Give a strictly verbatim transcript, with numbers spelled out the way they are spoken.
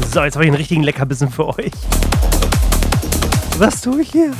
So, jetzt habe ich einen richtigen Leckerbissen für euch. Was tue ich hier?